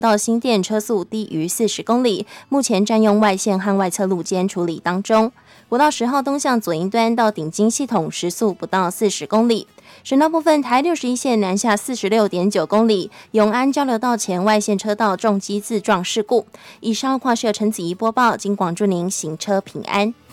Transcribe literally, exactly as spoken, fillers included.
到新店车速低于四十公里，目前占用外线和外侧路肩处理当中。国道十号东向左营端到顶金系统时速不到四十公里。省道部分，台六十一线南下四十六点九公里，永安交流道前外线车道重机自撞事故。以上跨社陈子怡播报，金广祝您行车平安。